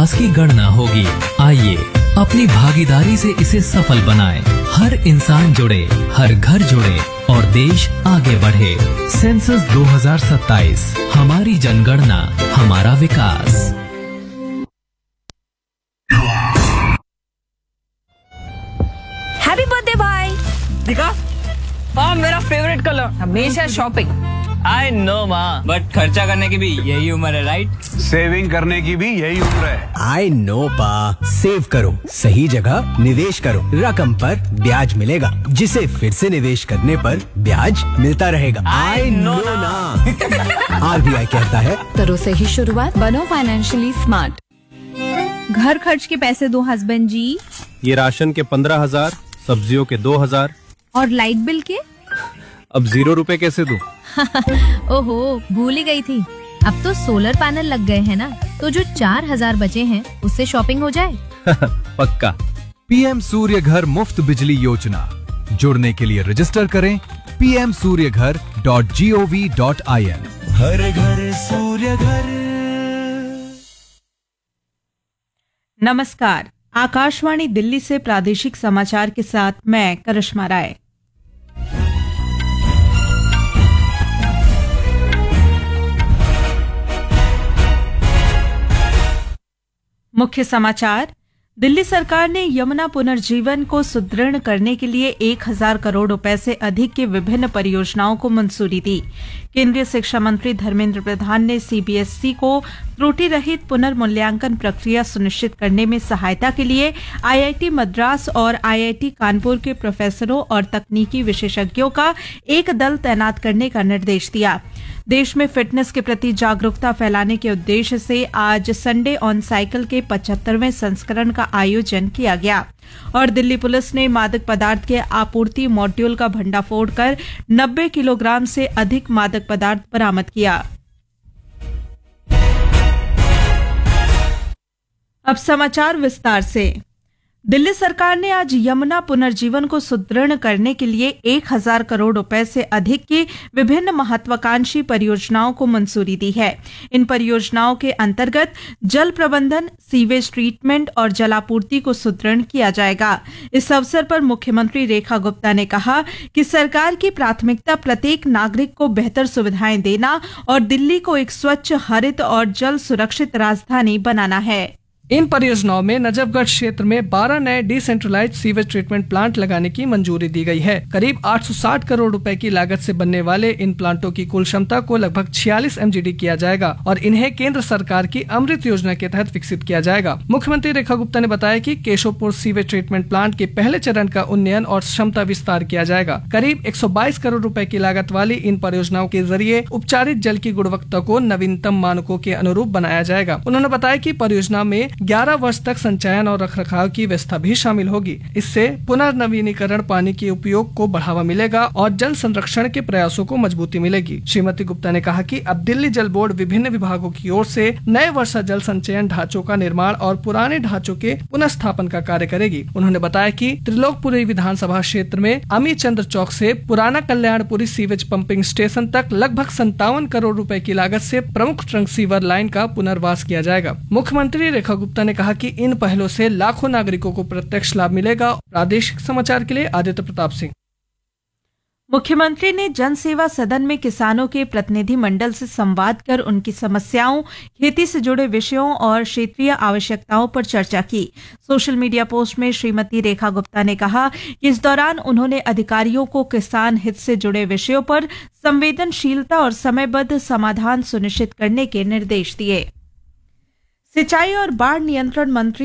विकास की गणना होगी। आइए अपनी भागीदारी से इसे सफल बनाएं। हर इंसान जुड़े, हर घर जुड़े और देश आगे बढ़े। सेंसस 2027, हमारी जनगणना, हमारा विकास। हैप्पी बर्थडे भाई। दिखा, हाँ मेरा फेवरेट कलर। हमेशा शॉपिंग। आई नो माँ, बट खर्चा करने की भी यही उम्र है, राइट? सेविंग करने की भी यही उम्र है। आई नो पा, सेव करो, सही जगह निवेश करो, रकम पर ब्याज मिलेगा, जिसे फिर से निवेश करने पर ब्याज मिलता रहेगा। I know ना। RBI कहता है, करो सही शुरुआत, बनो फाइनेंशियली स्मार्ट। घर खर्च के पैसे दो हस्बैंड जी। ये राशन के 15,000, सब्जियों के 2,000 और लाइट बिल के? अब 0 रुपए कैसे दूं? ओहो, भूल ही गई थी। अब तो सोलर पैनल लग गए हैं ना, तो जो 4,000 बचे हैं उससे शॉपिंग हो जाए। पक्का। पीएम सूर्य घर मुफ्त बिजली योजना। जुड़ने के लिए रजिस्टर करें pmsuryaghar.gov.in। हर घर सूर्य घर। नमस्कार, आकाशवाणी दिल्ली से प्रादेशिक समाचार के साथ मैं करिश्मा राय। मुख्य समाचार। दिल्ली सरकार ने यमुना पुनर्जीवन को सुदृढ़ करने के लिए 1,000 करोड़ रुपए से अधिक की विभिन्न परियोजनाओं को मंजूरी दी। केंद्रीय शिक्षा मंत्री धर्मेंद्र प्रधान ने सीबीएसई को त्रुटि रहित पुनर्मूल्यांकन प्रक्रिया सुनिश्चित करने में सहायता के लिए आईआईटी मद्रास और आईआईटी कानपुर के प्रोफेसरों और तकनीकी विशेषज्ञों का एक दल तैनात करने का निर्देश दिया। देश में फिटनेस के प्रति जागरूकता फैलाने के उद्देश्य से आज संडे ऑन साइकिल के 75वें संस्करण का आयोजन किया गया और दिल्ली पुलिस ने मादक पदार्थ के आपूर्ति मॉड्यूल का भंडाफोड़ कर 90 किलोग्राम से अधिक मादक पदार्थ बरामद किया। अब समाचार विस्तार से। दिल्ली सरकार ने आज यमुना पुनर्जीवन को सुदृढ़ करने के लिए 1,000 करोड़ रुपए से अधिक की विभिन्न महत्वाकांक्षी परियोजनाओं को मंजूरी दी है। इन परियोजनाओं के अंतर्गत जल प्रबंधन, सीवेज ट्रीटमेंट और जलापूर्ति को सुदृढ़ किया जाएगा। इस अवसर पर मुख्यमंत्री रेखा गुप्ता ने कहा कि सरकार की प्राथमिकता प्रत्येक नागरिक को बेहतर सुविधाएं देना और दिल्ली को एक स्वच्छ, हरित और जल सुरक्षित राजधानी बनाना है। इन परियोजनाओं में नजफगढ़ क्षेत्र में 12 नए डिसेंट्रलाइज्ड सीवेज ट्रीटमेंट प्लांट लगाने की मंजूरी दी गई है। करीब 860 करोड़ रुपए की लागत से बनने वाले इन प्लांटों की कुल क्षमता को लगभग 46 MGD किया जाएगा और इन्हें केंद्र सरकार की अमृत योजना के तहत विकसित किया जाएगा। मुख्यमंत्री रेखा गुप्ता ने बताया कि केशवपुर सीवेज ट्रीटमेंट प्लांट के पहले चरण का उन्नयन और क्षमता विस्तार किया जाएगा। करीब 122 करोड़ रुपए की लागत वाली इन परियोजनाओं के जरिए उपचारित जल की गुणवत्ता को नवीनतम मानकों के अनुरूप बनाया जाएगा। उन्होंने बताया कि परियोजना में 11 वर्ष तक संचयन और रखरखाव की व्यवस्था भी शामिल होगी। इससे पुनर्नवीनीकरण पानी के उपयोग को बढ़ावा मिलेगा और जल संरक्षण के प्रयासों को मजबूती मिलेगी। श्रीमती गुप्ता ने कहा कि अब दिल्ली जल बोर्ड विभिन्न विभागों की ओर से नए वर्षा जल संचयन ढांचों का निर्माण और पुराने ढांचों के पुनर्स्थापन का कार्य करेगी। उन्होंने बताया कि त्रिलोकपुरी विधानसभा क्षेत्र में अमी चंद्र चौक से पुराना कल्याणपुरी सीवेज पंपिंग स्टेशन तक लगभग 57 करोड़ रुपए की लागत से प्रमुख ट्रंक सीवर लाइन का पुनर्वास किया जाएगा। मुख्यमंत्री रेखा गुप्ता ने कहा कि इन पहलों से लाखों नागरिकों को प्रत्यक्ष लाभ मिलेगा। प्रादेशिक समाचार के लिए आदित्य प्रताप सिंह। मुख्यमंत्री ने जन सेवा सदन में किसानों के प्रतिनिधि मंडल से संवाद कर उनकी समस्याओं, खेती से जुड़े विषयों और क्षेत्रीय आवश्यकताओं पर चर्चा की। सोशल मीडिया पोस्ट में श्रीमती रेखा गुप्ता ने कहा कि इस दौरान उन्होंने अधिकारियों को किसान हित से जुड़े विषयों पर संवेदनशीलता और समयबद्ध समाधान सुनिश्चित करने के निर्देश दिए। सिंचाई और बाढ़ नियंत्रण मंत्री